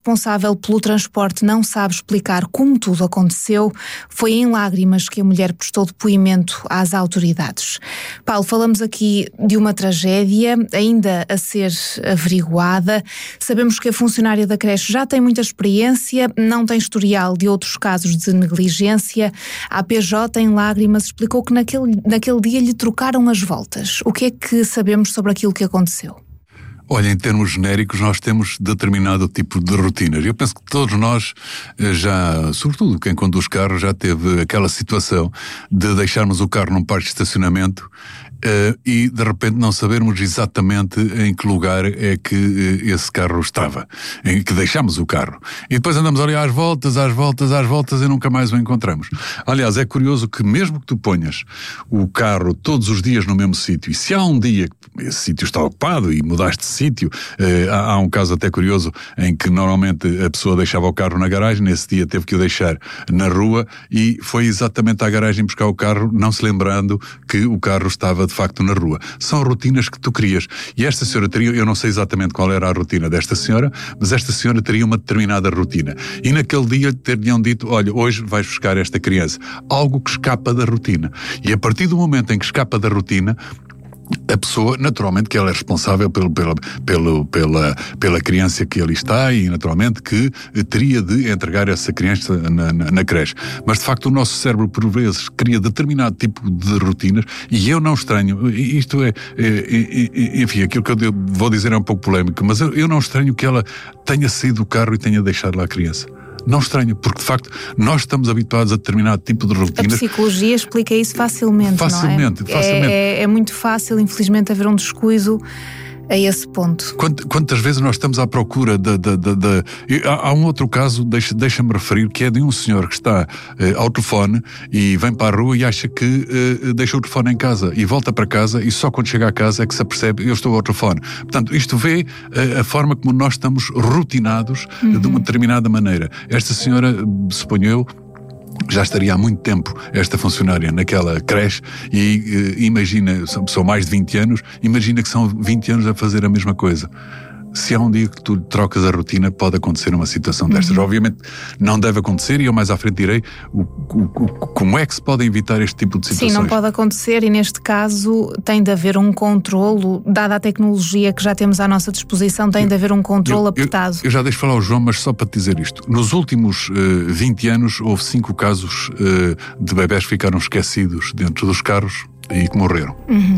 responsável pelo transporte não sabe explicar como tudo aconteceu. Foi em lágrimas que a mulher prestou depoimento às autoridades. Paulo, falamos aqui de uma tragédia ainda a ser averiguada. Sabemos que a funcionária da creche já tem muita experiência, não tem historial de outros casos de negligência. A PJ, em lágrimas, explicou que naquele dia lhe trocaram as voltas. O que é que sabemos sobre aquilo que aconteceu? Olha, em termos genéricos, nós temos determinado tipo de rotinas. Eu penso que todos nós já, sobretudo quem conduz carro, já teve aquela situação de deixarmos o carro num parque de estacionamento e de repente não sabermos exatamente em que lugar é que esse carro estava, em que deixamos o carro. E depois andamos ali às voltas e nunca mais o encontramos. Aliás, é curioso que mesmo que tu ponhas o carro todos os dias no mesmo sítio, e se há um dia que esse sítio está ocupado e mudaste de sítio, há um caso até curioso em que normalmente a pessoa deixava o carro na garagem, nesse dia teve que o deixar na rua e foi exatamente à garagem buscar o carro, não se lembrando que o carro estava de facto na rua. São rotinas que tu crias. E esta senhora teria, eu não sei exatamente qual era a rotina desta senhora, mas esta senhora teria uma determinada rotina. E naquele dia teriam dito, olha, hoje vais buscar esta criança. Algo que escapa da rotina. E a partir do momento em que escapa da rotina, a pessoa, naturalmente, que ela é responsável pela criança que ali está e, naturalmente, que teria de entregar essa criança na creche. Mas, de facto, o nosso cérebro, por vezes, cria determinado tipo de rotinas e eu não estranho, isto enfim, aquilo que eu vou dizer é um pouco polémico, mas eu não estranho que ela tenha saído do carro e tenha deixado lá a criança. Não estranho, porque de facto nós estamos habituados a determinado tipo de rotinas. A psicologia explica isso facilmente, facilmente, não é? Facilmente. É muito fácil, infelizmente, haver um descuido a esse ponto. Quantas vezes nós estamos à procura Há um outro caso, deixa-me referir, que é de um senhor que está ao telefone e vem para a rua e acha que deixa o telefone em casa e volta para casa e só quando chega à casa é que se apercebe, eu estou ao telefone. Portanto, isto vê a forma como nós estamos rotinados de uma determinada maneira. Esta senhora, suponho eu, já estaria há muito tempo esta funcionária naquela creche e imagina, são mais de 20 anos, imagina que são 20 anos a fazer a mesma coisa. Se há um dia que tu trocas a rotina, pode acontecer uma situação destas. Obviamente não deve acontecer e eu mais à frente direi como é que se pode evitar este tipo de situações. Sim, não pode acontecer e neste caso tem de haver um controlo, dada a tecnologia que já temos à nossa disposição, tem de haver um controlo apertado. Eu já deixo falar ao João, mas só para te dizer isto. Nos últimos 20 anos houve 5 casos de bebés que ficaram esquecidos dentro dos carros e que morreram.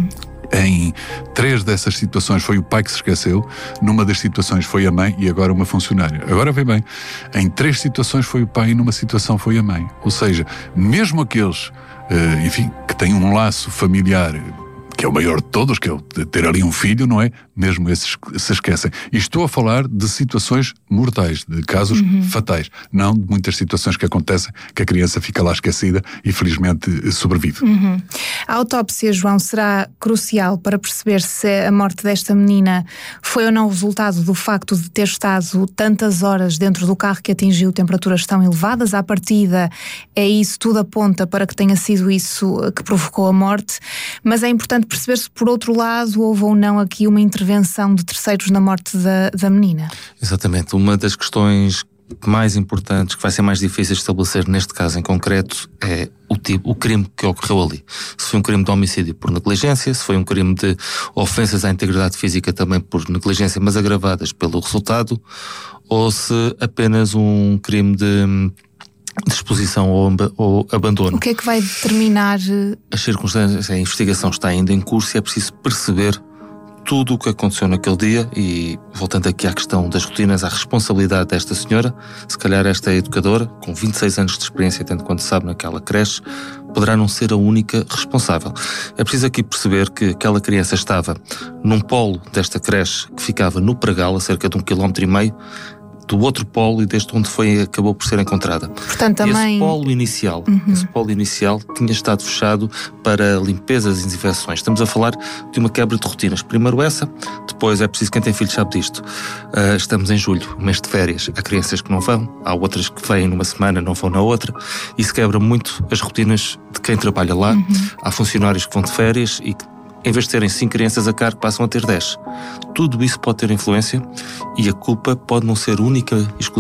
Em 3 dessas situações foi o pai que se esqueceu, numa das situações foi a mãe e agora uma funcionária. Agora vê bem, em 3 situações foi o pai e numa situação foi a mãe. Ou seja, mesmo aqueles, enfim, que têm um laço familiar, que é o maior de todos, que é ter ali um filho, não é? Mesmo esses se esquecem. E estou a falar de situações mortais, de casos fatais, não de muitas situações que acontecem, que a criança fica lá esquecida e felizmente sobrevive. A autópsia, João, será crucial para perceber se a morte desta menina foi ou não resultado do facto de ter estado tantas horas dentro do carro que atingiu temperaturas tão elevadas. À partida, é isso, tudo aponta para que tenha sido isso que provocou a morte, mas é importante perceber se, por outro lado, houve ou não aqui uma intervenção de terceiros na morte da menina. Exatamente. Uma das questões mais importantes, que vai ser mais difícil de estabelecer neste caso em concreto, é o crime que ocorreu ali. Se foi um crime de homicídio por negligência, se foi um crime de ofensas à integridade física também por negligência, mas agravadas pelo resultado, ou se apenas um crime de exposição ou abandono. O que é que vai determinar? As circunstâncias, a investigação está ainda em curso e é preciso perceber tudo o que aconteceu naquele dia e, voltando aqui à questão das rotinas, à responsabilidade desta senhora, se calhar esta educadora, com 26 anos de experiência, tanto quanto sabe, naquela creche, poderá não ser a única responsável. É preciso aqui perceber que aquela criança estava num polo desta creche que ficava no Pregal, a cerca de 1,5 km, do outro polo e desde onde acabou por ser encontrada. Portanto, também... Esse polo inicial tinha estado fechado para limpezas e desinfecções. Estamos a falar de uma quebra de rotinas. Primeiro essa, depois é preciso, quem tem filhos sabe disto. Estamos em julho, mês de férias. Há crianças que não vão, há outras que vêm numa semana, não vão na outra. Isso quebra muito as rotinas de quem trabalha lá. Há funcionários que vão de férias e que, em vez de terem 5 crianças a cargo, passam a ter 10. Tudo isso pode ter influência e a culpa pode não ser única e exclusiva